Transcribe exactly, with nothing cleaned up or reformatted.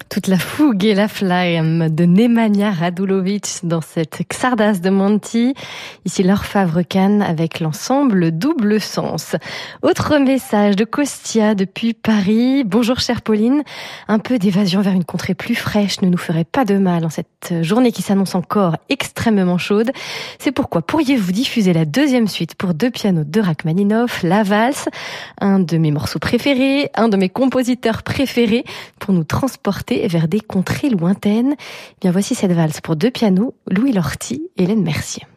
Toute la fougue et la flamme de Nemanja Radulovic dans cette Xardas de Monti. Ici Laure Favre-Cannes avec l'ensemble Double Sens. Autre message de Costia depuis Paris. Bonjour chère Pauline. Un peu d'évasion vers une contrée plus fraîche ne nous ferait pas de mal en cette journée qui s'annonce encore extrêmement chaude. C'est pourquoi pourriez-vous diffuser la deuxième suite pour deux pianos de Rachmaninoff, La Valse, un de mes morceaux préférés, un de mes compositeurs préférés, pour nous transporter vers des contrées lointaines. Bien, voici cette valse pour deux pianos, Louis Lorty et Hélène Mercier.